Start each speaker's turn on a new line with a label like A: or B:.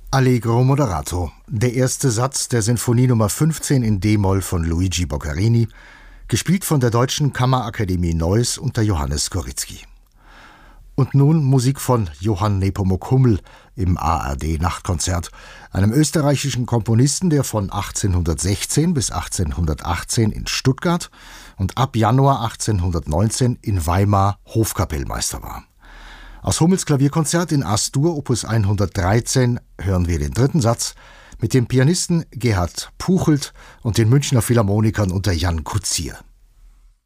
A: Allegro moderato, der erste Satz der Sinfonie Nummer 15 in D-Moll von Luigi Boccherini, gespielt von der Deutschen Kammerakademie Neuss unter Johannes Skorizki. Und nun Musik von Johann Nepomuk Hummel im ARD-Nachtkonzert, einem österreichischen Komponisten, der von 1816 bis 1818 in Stuttgart und ab Januar 1819 in Weimar Hofkapellmeister war. Aus Hummels Klavierkonzert in As-Dur Opus 113 hören wir den dritten Satz mit dem Pianisten Gerhard Puchelt und den Münchner Philharmonikern unter Jan Kutsier.